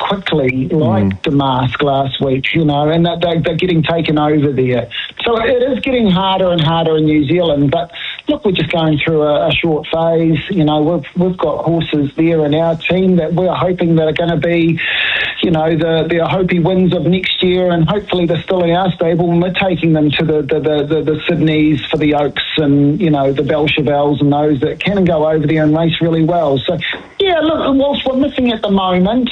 quickly, like Damask last week, and they're getting taken over there. So it is getting harder and harder in New Zealand, but look, we're just going through a short phase. We've got horses there in our team that we're hoping that are going to be, the Hopi wins of next year, and hopefully they're still in our stable, and we're taking them to the Sydneys for the Oaks and, the Belchevelles and those that can go over there and race really well. So, yeah, look, whilst we're missing at the moment,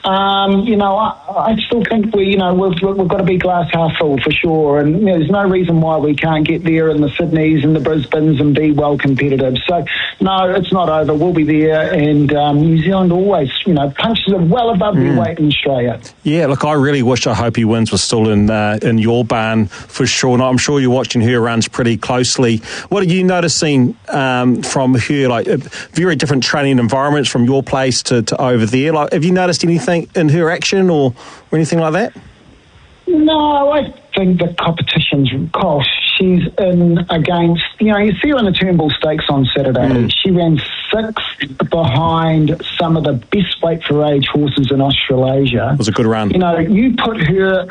I still think we've got to be glass half full for sure, and there's no reason why we can't get there in the Sydneys and the Brisbanes and be well competitive. So no, it's not over. We'll be there, and New Zealand always, punches are well above their weight in Australia. Yeah, look, I really wish I hope he wins was still in your barn for sure. And I'm sure you're watching her runs pretty closely. What are you noticing from her, like very different training environments from your place to over there? Like, have you noticed anything in her action or anything like that? No, I think the competition's, she's in against, you see her in the Turnbull Stakes on Saturday. She ran 6th behind some of the best weight for age horses in Australasia. It was a good run. You put her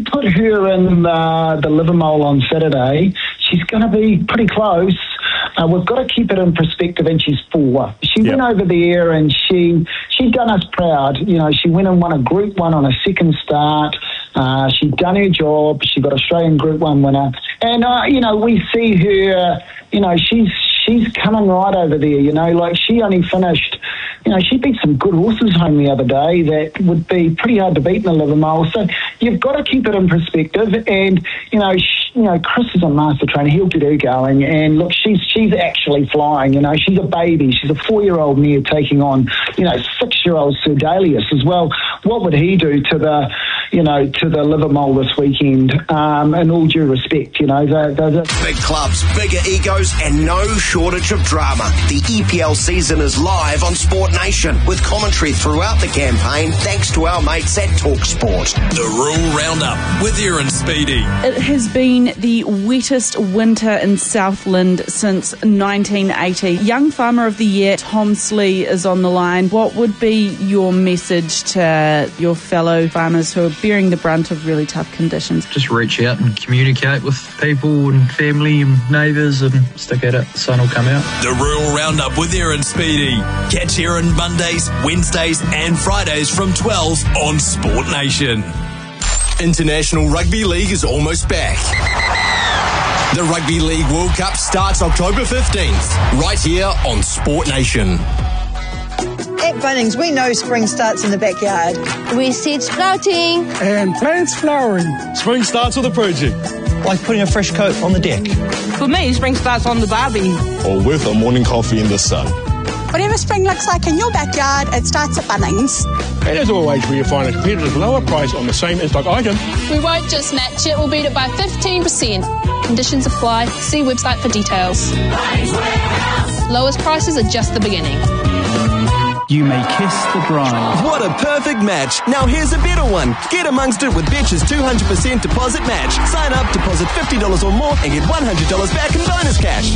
in the Livermore on Saturday, she's going to be pretty close. We've got to keep it in perspective, and she's 4. She went over there and she done us proud. She went and won a Group 1 on a second start. She done her job. She got Australian Group 1 winner. And, we see her, she's coming right over there, like she only finished, she beat some good horses home the other day that would be pretty hard to beat in the Livermore. So you've got to keep it in perspective. And, Chris is a master trainer. He'll get her going. And look, she's actually flying, she's a baby. She's a 4-year-old mare taking on, 6-year-old Sir Dalius as well. What would he do to the Livermore this weekend? In all due respect, Big clubs, bigger egos, and no shortage of drama. The EPL season is live on Sport Nation with commentary throughout the campaign thanks to our mates at TalkSport. The Rural Roundup with Aaron Speedy. It has been the wettest winter in Southland since 1980. Young Farmer of the Year, Tom Slee, is on the line. What would be your message to your fellow farmers who are bearing the brunt of really tough conditions? Just reach out and communicate with people and family and neighbours and stick at it. The sun will come out. The Rural Roundup with Aaron Speedy. Catch Aaron Mondays, Wednesdays and Fridays from 12 on Sport Nation. International Rugby League is almost back. The Rugby League World Cup starts October 15th, right here on Sport Nation. At Bunnings, we know spring starts in the backyard. We seed sprouting. And plants flowering. Spring starts with a project. Like putting a fresh coat on the deck. For me, spring starts on the barbie. Or with a morning coffee in the sun. Whatever spring looks like in your backyard, it starts at Bunnings. And as always, where you find a competitive lower price on the same in-stock item. We won't just match it, we'll beat it by 15%. Conditions apply. See website for details. Lowest prices are just the beginning. You may kiss the bride. What a perfect match. Now here's a better one. Get amongst it with Betch's 200% deposit match. Sign up, deposit $50 or more and get $100 back in bonus cash.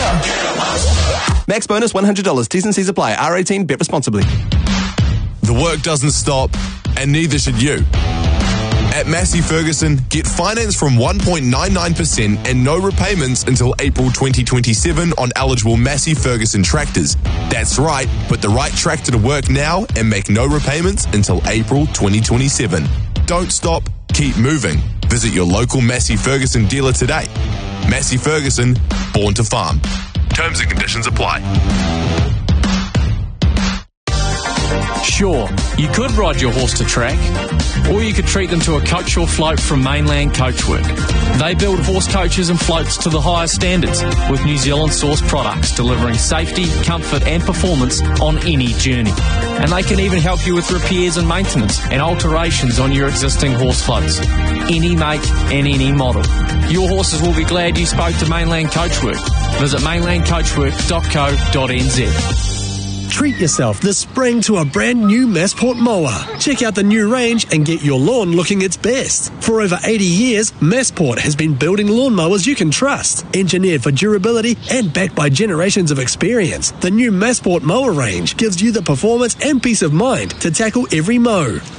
Max bonus $100. T's and C's apply. R18, bet responsibly. The work doesn't stop, and neither should you. At Massey Ferguson, get finance from 1.99% and no repayments until April 2027 on eligible Massey Ferguson tractors. That's right, put the right tractor to work now and make no repayments until April 2027. Don't stop, keep moving. Visit your local Massey Ferguson dealer today. Massey Ferguson, born to farm. Terms and conditions apply. Sure, you could ride your horse to track, or you could treat them to a coach or float from Mainland Coachwork. They build horse coaches and floats to the highest standards with New Zealand sourced products delivering safety, comfort and performance on any journey. And they can even help you with repairs and maintenance and alterations on your existing horse floats. Any make and any model. Your horses will be glad you spoke to Mainland Coachwork. Visit mainlandcoachwork.co.nz. Treat yourself this spring to a brand new Massport mower. Check out the new range and get your lawn looking its best. For over 80 years, Massport has been building lawnmowers you can trust. Engineered for durability and backed by generations of experience, the new Massport mower range gives you the performance and peace of mind to tackle every mow.